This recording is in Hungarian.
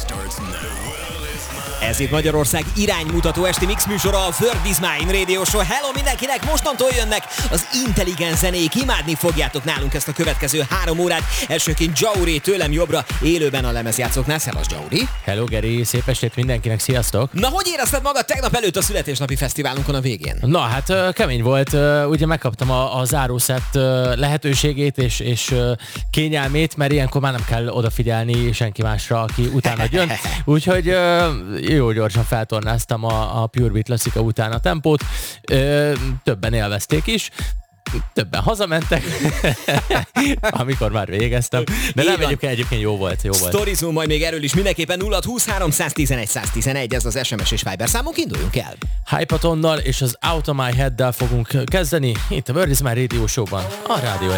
Ez itt Magyarország iránymutató esti mix műsora, a Ferg Is Mine Radio Show. Hello mindenkinek, mostantól jönnek az intelligens zenék, imádni fogjátok nálunk ezt a következő 3 órát. Elsőként Jauri tőlem jobbra, élőben a lemezjátszóknál. Szevasz Jauri! Hello Geri, szép estét mindenkinek, sziasztok! Na, hogy érezted magad tegnap előtt a születésnapi fesztiválunkon a végén? Na hát kemény volt, ugye megkaptam a zárószett lehetőségét és kényelmét, mert ilyenkor már nem kell odafigyelni senki másra, aki utána jön. Úgyhogy jó gyorsan feltornáztam a Pure Beat Classica után a tempót, többen élvezték is. Többen hazamentek, amikor már végeztem. De nem, egyébként jó volt. Sztorizunk majd még erről is mindenképpen. 0-20 311 111, ez az SMS és Viber számunk, induljunk el. Hypatonnal és az Out of My Head-del fogunk kezdeni itt a Ferg Is Mine Radio Show-ban, a rádió